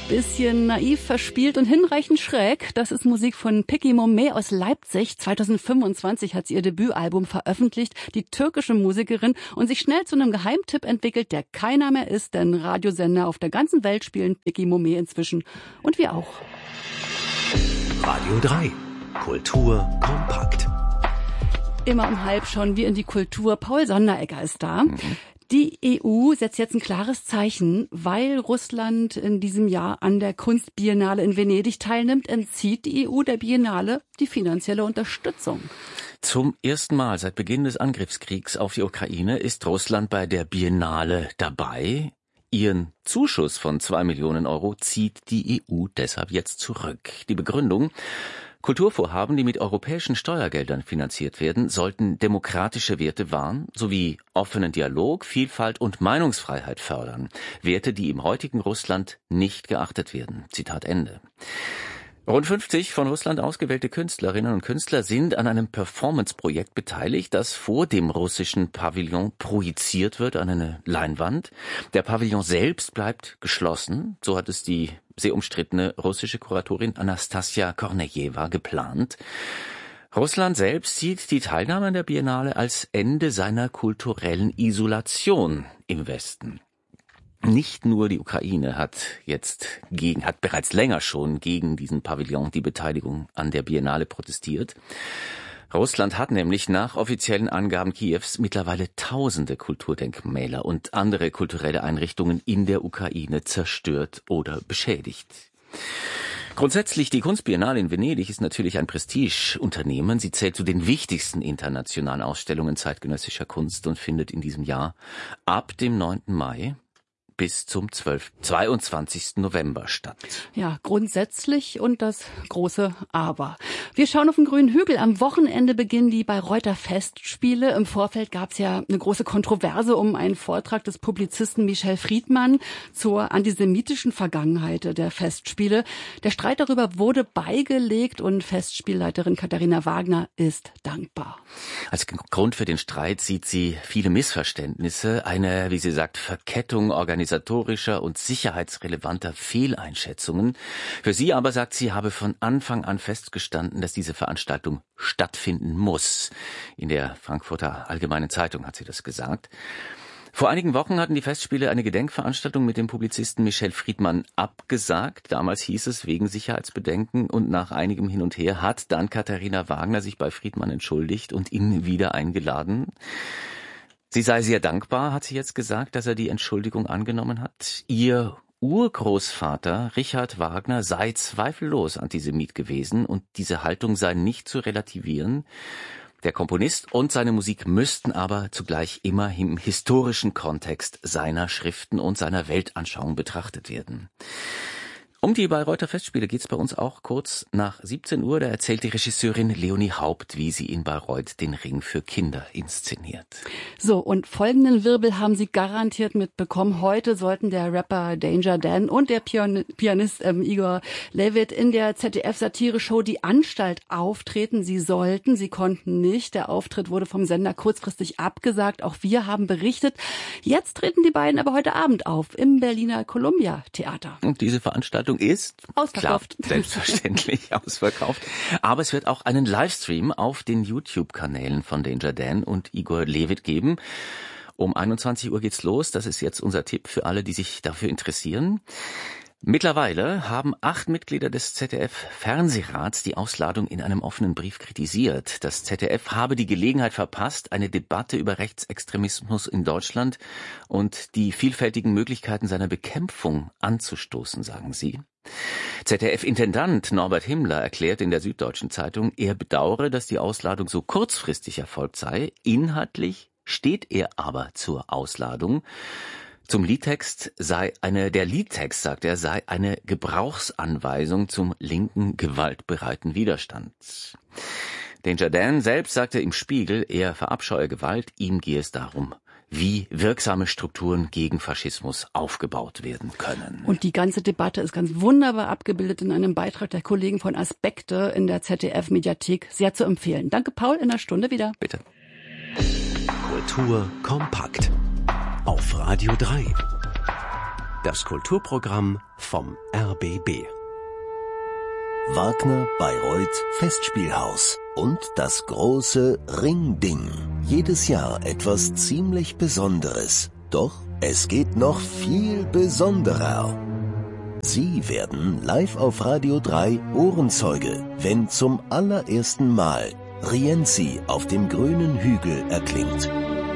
Bisschen naiv, verspielt und hinreichend schräg. Das ist Musik von Peki Momeh aus Leipzig. 2025 hat sie ihr Debütalbum veröffentlicht, die türkische Musikerin, und sich schnell zu einem Geheimtipp entwickelt, der keiner mehr ist, denn Radiosender auf der ganzen Welt spielen Peki Momeh inzwischen. Und wir auch. Radio 3. Kultur kompakt. Immer um halb schon wir in die Kultur. Paul Sonderegger ist da. Die EU setzt jetzt ein klares Zeichen, weil Russland in diesem Jahr an der Kunstbiennale in Venedig teilnimmt, entzieht die EU der Biennale die finanzielle Unterstützung. Zum ersten Mal seit Beginn des Angriffskriegs auf die Ukraine ist Russland bei der Biennale dabei. Ihren Zuschuss von 2 Millionen Euro zieht die EU deshalb jetzt zurück. Die Begründung: Kulturvorhaben, die mit europäischen Steuergeldern finanziert werden, sollten demokratische Werte wahren, sowie offenen Dialog, Vielfalt und Meinungsfreiheit fördern. Werte, die im heutigen Russland nicht geachtet werden. Zitat Ende. Rund 50 von Russland ausgewählte Künstlerinnen und Künstler sind an einem Performance-Projekt beteiligt, das vor dem russischen Pavillon projiziert wird an eine Leinwand. Der Pavillon selbst bleibt geschlossen, so hat es die sehr umstrittene russische Kuratorin Anastasia Kornejewa geplant. Russland selbst sieht die Teilnahme an der Biennale als Ende seiner kulturellen Isolation im Westen. Nicht nur die Ukraine hat bereits länger schon gegen diesen Pavillon, die Beteiligung an der Biennale, protestiert. Russland hat nämlich nach offiziellen Angaben Kiews mittlerweile tausende Kulturdenkmäler und andere kulturelle Einrichtungen in der Ukraine zerstört oder beschädigt. Grundsätzlich, die Kunstbiennale in Venedig ist natürlich ein Prestigeunternehmen. Sie zählt zu den wichtigsten internationalen Ausstellungen zeitgenössischer Kunst und findet in diesem Jahr ab dem 9. Mai bis zum 22. November statt. Ja, grundsätzlich und das große Aber. Wir schauen auf den grünen Hügel. Am Wochenende beginnen die Bayreuther Festspiele. Im Vorfeld gab es ja eine große Kontroverse um einen Vortrag des Publizisten Michel Friedmann zur antisemitischen Vergangenheit der Festspiele. Der Streit darüber wurde beigelegt und Festspielleiterin Katharina Wagner ist dankbar. Als Grund für den Streit sieht sie viele Missverständnisse, eine, wie sie sagt, Verkettung organisatorischer und sicherheitsrelevanter Fehleinschätzungen. Für sie aber, sagt sie, habe von Anfang an festgestanden, dass diese Veranstaltung stattfinden muss. In der Frankfurter Allgemeinen Zeitung hat sie das gesagt. Vor einigen Wochen hatten die Festspiele eine Gedenkveranstaltung mit dem Publizisten Michel Friedmann abgesagt. Damals hieß es wegen Sicherheitsbedenken, und nach einigem Hin und Her hat dann Katharina Wagner sich bei Friedmann entschuldigt und ihn wieder eingeladen. Sie sei sehr dankbar, hat sie jetzt gesagt, dass er die Entschuldigung angenommen hat. Ihr Urgroßvater Richard Wagner sei zweifellos Antisemit gewesen und diese Haltung sei nicht zu relativieren. Der Komponist und seine Musik müssten aber zugleich immer im historischen Kontext seiner Schriften und seiner Weltanschauung betrachtet werden. Um die Bayreuther Festspiele geht's bei uns auch kurz nach 17 Uhr. Da erzählt die Regisseurin Leonie Haupt, wie sie in Bayreuth den Ring für Kinder inszeniert. So, und folgenden Wirbel haben Sie garantiert mitbekommen. Heute sollten der Rapper Danger Dan und der Pianist Igor Levit in der ZDF-Satire-Show Die Anstalt auftreten. Sie konnten nicht. Der Auftritt wurde vom Sender kurzfristig abgesagt. Auch wir haben berichtet. Jetzt treten die beiden aber heute Abend auf im Berliner Columbia Theater. Und diese Veranstaltung ist ausverkauft. Klar, selbstverständlich ausverkauft. Aber es wird auch einen Livestream auf den YouTube-Kanälen von Danger Dan und Igor Levit geben. Um 21 Uhr geht's los. Das ist jetzt unser Tipp für alle, die sich dafür interessieren. Mittlerweile haben 8 Mitglieder des ZDF-Fernsehrats die Ausladung in einem offenen Brief kritisiert. Das ZDF habe die Gelegenheit verpasst, eine Debatte über Rechtsextremismus in Deutschland und die vielfältigen Möglichkeiten seiner Bekämpfung anzustoßen, sagen sie. ZDF-Intendant Norbert Himmler erklärt in der Süddeutschen Zeitung, er bedauere, dass die Ausladung so kurzfristig erfolgt sei. Inhaltlich steht er aber zur Ausladung. Zum Liedtext sei der Liedtext, sagt er, sei eine Gebrauchsanweisung zum linken, gewaltbereiten Widerstand. Danger Dan selbst sagte im Spiegel, er verabscheue Gewalt, ihm gehe es darum, wie wirksame Strukturen gegen Faschismus aufgebaut werden können. Und die ganze Debatte ist ganz wunderbar abgebildet in einem Beitrag der Kollegen von Aspekte in der ZDF-Mediathek. Sehr zu empfehlen. Danke, Paul, in einer Stunde wieder. Bitte. Kultur kompakt. Auf Radio 3. das Kulturprogramm vom RBB. Wagner Bayreuth Festspielhaus und das große Ringding. Jedes Jahr etwas ziemlich Besonderes. Doch es geht noch viel besonderer. Sie werden live auf Radio 3 Ohrenzeuge, wenn zum allerersten Mal Rienzi auf dem grünen Hügel erklingt.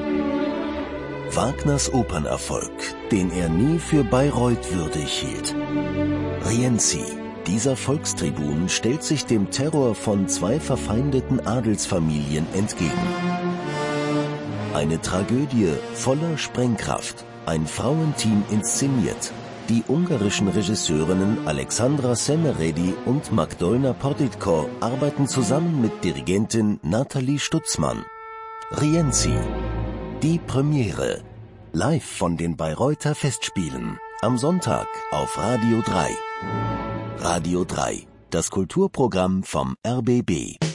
Wagners Opernerfolg, den er nie für Bayreuth würdig hielt. Rienzi. Dieser Volkstribun stellt sich dem Terror von 2 verfeindeten Adelsfamilien entgegen. Eine Tragödie voller Sprengkraft, ein Frauenteam inszeniert. Die ungarischen Regisseurinnen Alexandra Semeredi und Magdolna Porditko arbeiten zusammen mit Dirigentin Nathalie Stutzmann. Rienzi, die Premiere, live von den Bayreuther Festspielen, am Sonntag auf Radio 3. Radio 3, das Kulturprogramm vom RBB.